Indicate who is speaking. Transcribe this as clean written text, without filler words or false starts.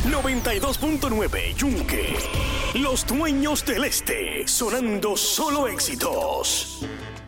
Speaker 1: 92.9 Yunque. Los dueños del este, sonando solo éxitos.